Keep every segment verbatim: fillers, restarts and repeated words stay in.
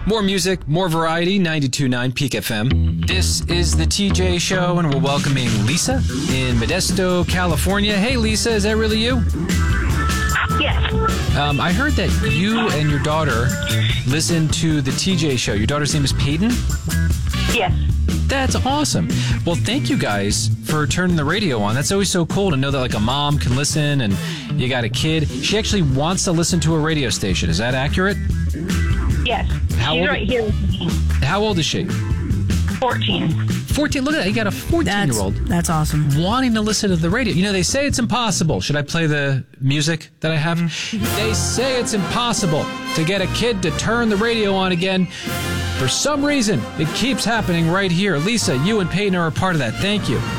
More music, more variety, ninety-two point nine Peak F M. This is the T J Show, and we're welcoming Lisa in Modesto, California. Hey, Lisa, is that really you? Yes. Um, I heard that you and your daughter listen to the T J Show. Your daughter's name is Peyton? Yes. That's awesome. Well, thank you guys for turning the radio on. That's always so cool to know that like a mom can listen and you got a kid. She actually wants to listen to a radio station. Is that accurate? Yes. How She's old- right here with me. How old is she? fourteen. fourteen. Look at that. You got a fourteen-year-old. That's, that's awesome. Wanting to listen to the radio. You know, they say it's impossible. Should I play the music that I have? They say it's impossible to get a kid to turn the radio on again. For some reason, it keeps happening right here. Lisa, you and Peyton are a part of that. Thank you.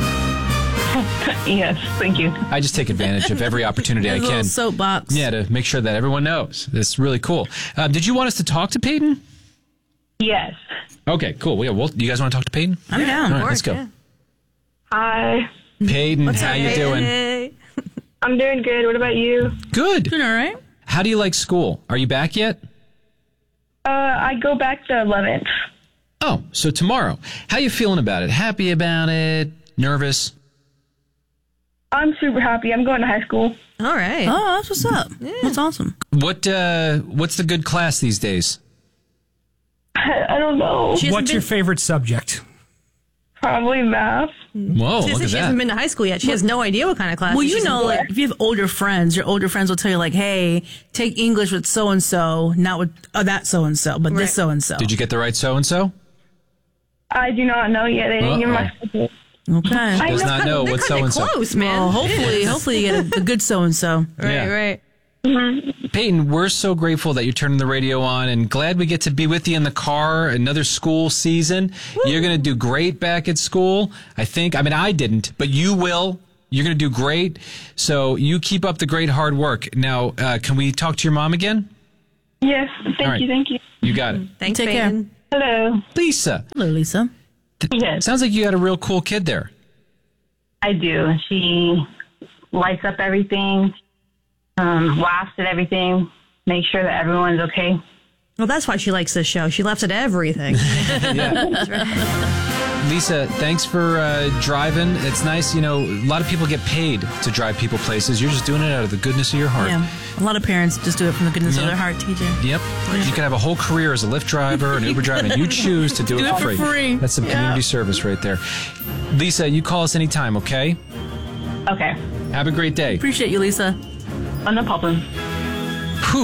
Yes, thank you. I just take advantage of every opportunity I A little can. soapbox. Yeah, to make sure that everyone knows. That's really cool. Um, did you want us to talk to Peyton? Yes. Okay, cool. Well, yeah, well, you guys want to talk to Peyton? I'm down. All right, let's go. Hi. Peyton, What's how up, you doing? Hey. I'm doing good. What about you? Good. Doing all right? How do you like school? Are you back yet? Uh, I go back the eleventh. Oh, so tomorrow. How you feeling about it? Happy about it? Nervous? I'm super happy. I'm going to high school. All right. Oh, that's what's up. That's awesome. What uh what's the good class these days? I, I don't know. She hasn't What's been, your favorite subject? Probably math. Whoa, She, look at she that. hasn't been to high school yet. She has no idea what kind of class. Well, you she's know, in. like, if you have older friends, your older friends will tell you, like, hey, take English with so-and-so, not with uh, that so-and-so, but Right. this so-and-so. Did you get the right so-and-so? I do not know yet. They didn't give my schedule. Okay. I Does know. not know They're what kinda so-and-so. close, man. Well, hopefully, hopefully you get a, a good so-and-so. Right, Yeah. right. Peyton, we're so grateful that you're turning the radio on and glad we get to be with you in the car. Another school season. You're going to do great back at school. I think, I mean, I didn't, but you will. You're going to do great. So you keep up the great hard work. Now, uh, can we talk to your mom again? Yes. Thank All right. you. Thank you. You got it. Thanks, Take care. Peyton. Hello. Lisa, Hello, Lisa. Yes. sounds like you got a real cool kid there. I do. She lights up everything, um, laughs at everything, makes sure that everyone's okay. Well, that's why she likes this show. She laughs at everything. Lisa, thanks for uh, driving. It's nice, you know, a lot of people get paid to drive people places. You're just doing it out of the goodness of your heart. Yeah. A lot of parents just do it from the goodness Yeah. of their heart, T J. Yep. You can have a whole career as a Lyft driver, an Uber driver, and you choose to do, Do it, it for for free. free. That's some Yeah. community service right there. Lisa, you call us anytime, okay? Okay. Have a great day. Appreciate you, Lisa. Oh, no problem. Whew.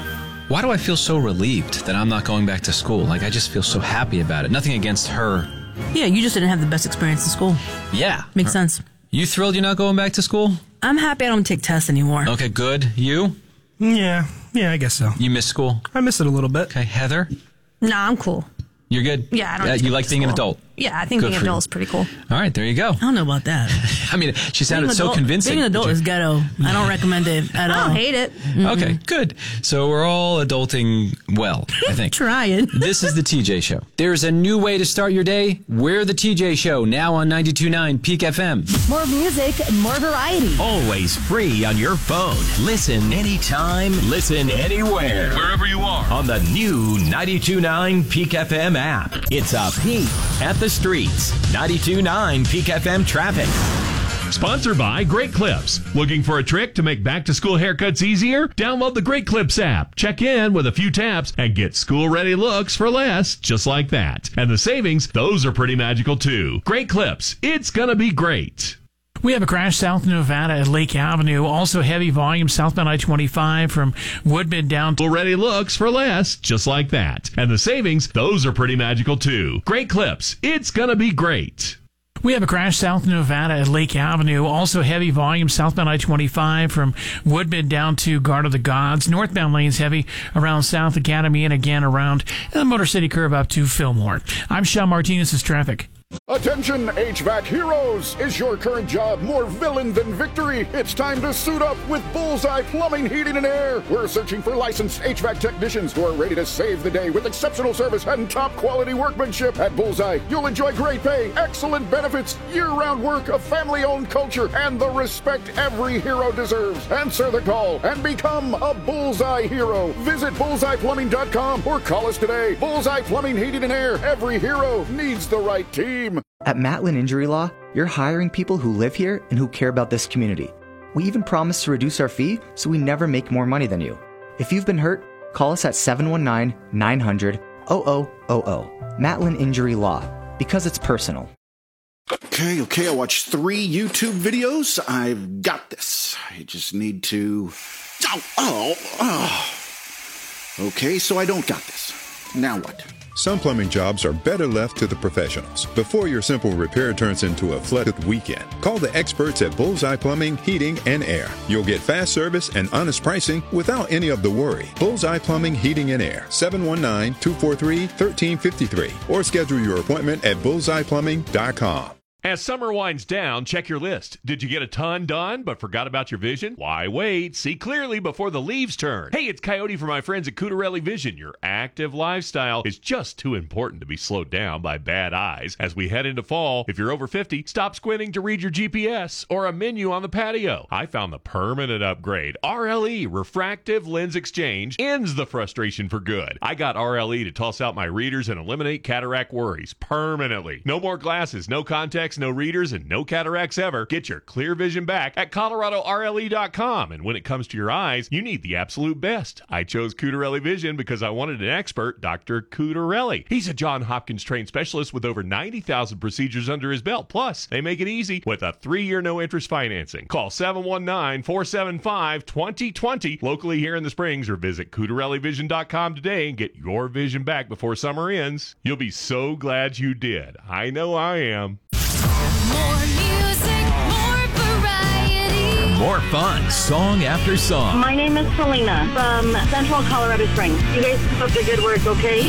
Why do I feel so relieved that I'm not going back to school? Like, I just feel so happy about it. Nothing against her. Yeah, you just didn't have the best experience in school. Yeah. Makes sense. You thrilled you're not going back to school? I'm happy I don't take tests anymore. Okay, good. You? Yeah, yeah, I guess so. You miss school? I miss it a little bit. Okay, Heather? Nah, I'm cool. You're good? Yeah, I don't Uh, have to you go like to being an school. adult? Yeah, I think Good being an for you. adult is pretty cool. All right, there you go. I don't know about that. I mean, she sounded Being an so adult- convincing. Being an adult Did is you- ghetto. I don't recommend it at I all. don't hate it. Okay, good. So we're all adulting well, I think. Trying. This is the T J Show. There's a new way to start your day. We're the T J Show, now on ninety-two point nine Peak F M. More music, more variety. Always free on your phone. Listen anytime, listen anywhere. Wherever you are. On the new ninety-two point nine Peak F M app. It's a peek at the streets. ninety-two point nine Peak F M traffic. Sponsored by Great Clips. Looking for a trick to make back-to-school haircuts easier? Download the Great Clips app. Check in with a few taps and get school-ready looks for less, just like that. And the savings, those are pretty magical too. Great Clips. It's gonna be great. We have a crash south of Nevada at Lake Avenue. Also heavy volume southbound I twenty-five from Woodman down to... School-ready looks for less, just like that. And the savings, those are pretty magical too. Great Clips. It's gonna be great. We have a crash south of Nevada at Lake Avenue. Also heavy volume southbound I twenty-five from Woodman down to Guard of the Gods. Northbound lanes heavy around South Academy and again around the Motor City curve up to Fillmore. I'm Sean Martinez. This is traffic. Attention, H V A C heroes! Is your current job more villain than victory? It's time to suit up with Bullseye Plumbing, Heating, and Air. We're searching for licensed H V A C technicians who are ready to save the day with exceptional service and top quality workmanship. At Bullseye, you'll enjoy great pay, excellent benefits, year-round work, a family-owned culture, and the respect every hero deserves. Answer the call and become a Bullseye hero. Visit bullseye plumbing dot com or call us today. Bullseye Plumbing, Heating, and Air. Every hero needs the right team. At Matlin Injury Law, you're hiring people who live here and who care about this community. We even promise to reduce our fee so we never make more money than you. If you've been hurt, call us at seven one nine, nine hundred, zero zero zero zero. Matlin Injury Law, because it's personal. Okay, okay, I watched three YouTube videos. I've got this. I just need to... Oh, oh, oh. Okay, so I don't got this. Now what? Some plumbing jobs are better left to the professionals. Before your simple repair turns into a flooded weekend, call the experts at Bullseye Plumbing, Heating, and Air. You'll get fast service and honest pricing without any of the worry. Bullseye Plumbing, Heating, and Air, seven one nine, two four three, one three five three, or schedule your appointment at bullseye plumbing dot com. As summer winds down, check your list. Did you get a ton done but forgot about your vision? Why wait? See clearly before the leaves turn. Hey, it's Coyote from my friends at Cutarelli Vision. Your active lifestyle is just too important to be slowed down by bad eyes. As we head into fall, if you're over fifty, stop squinting to read your G P S or a menu on the patio. I found the permanent upgrade. R L E, Refractive Lens Exchange, ends the frustration for good. I got R L E to toss out my readers and eliminate cataract worries permanently. No more glasses, no contacts, no readers, and no cataracts ever. Get your clear vision back at Colorado R L E dot com. And when it comes to your eyes, you need the absolute best. I chose Cutarelli Vision because I wanted an expert, Doctor Cutarelli. He's a Johns Hopkins trained specialist with over ninety thousand procedures under his belt. Plus, they make it easy with a three-year no-interest financing. Call seven one nine, four seven five, two zero two zero locally here in the Springs, or visit Cutarelli Vision dot com today and get your vision back before summer ends. You'll be so glad you did. I know I am. More music, more variety. More fun, song after song. My name is Selena from Central Colorado Springs. You guys keep up the good work, okay?